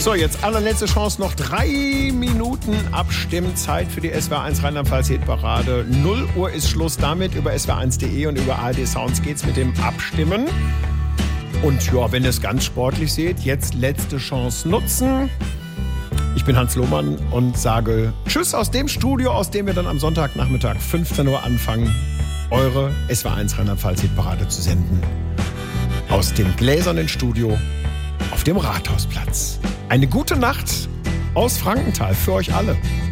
So, jetzt allerletzte Chance, noch 3 Minuten Abstimmzeit für die SWR1 Rheinland-Pfalz Hitparade. 0 Uhr ist Schluss damit. Über swr1.de und über ARD Sounds geht's mit dem Abstimmen. Und ja, wenn ihr es ganz sportlich seht, jetzt letzte Chance nutzen. Ich bin Hans Lohmann und sage Tschüss aus dem Studio, aus dem wir dann am Sonntagnachmittag 15 Uhr anfangen, eure SWR1 Rheinland-Pfalz Hitparade zu senden. Aus dem gläsernen Studio auf dem Rathausplatz. Eine gute Nacht aus Frankenthal für euch alle.